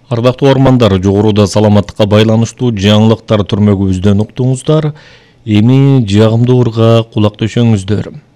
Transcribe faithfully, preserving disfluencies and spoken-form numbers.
Ардактуу ормандар, жогоруда саламаттыкка байланыштуу жаңылыктар түрмөгүбүздөн уктуңуздар. Эми жагымдуу урга кулак төшөңүздөр.